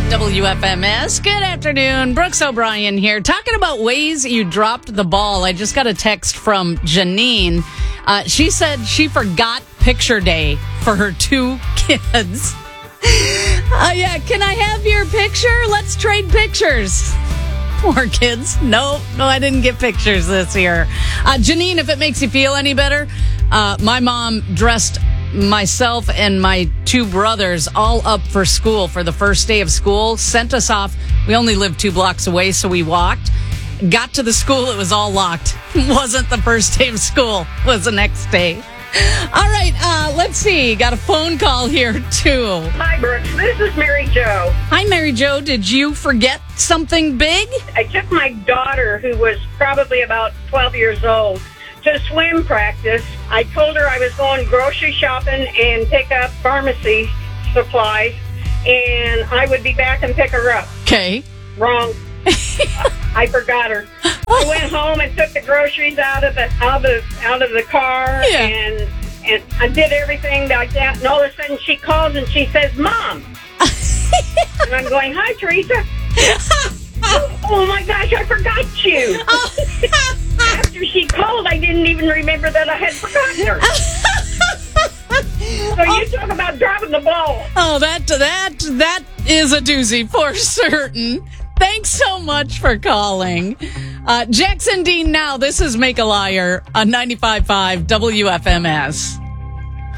WFMS. Good afternoon. Brooks O'Brien here. Talking about ways you dropped the ball. I just got a text from Janine. She said she forgot picture day for her 2 kids. Yeah, can I have your picture? Let's trade pictures. Poor kids. No, I didn't get pictures this year. Janine, if it makes you feel any better, my mom dressed myself and my 2 brothers all up for school for the first day of school, sent us off. We only lived 2 blocks away, so we walked. Got to the school, it was all locked. Wasn't the first day of school, it was the next day. All right, let's see. Got a phone call here, too. Hi, Brooks. This is Mary Jo. Hi, Mary Jo. Did you forget something big? I took my daughter, who was probably about 12 years old, to swim practice. I told her I was going grocery shopping and pick up pharmacy supplies, and I would be back and pick her up. Okay. Wrong. I forgot her. I went home and took the groceries out of the car, Yeah. and I did everything like that. And all of a sudden, she calls and she says, "Mom," and I'm going, "Hi, Teresa." Oh my gosh, I forgot you. After she called, I didn't even remember that I had forgotten her. So you talk about dropping the ball. Oh, that is a doozy for certain. Thanks so much for calling. Jackson Dean now. This is Make a Liar on 95.5 WFMS.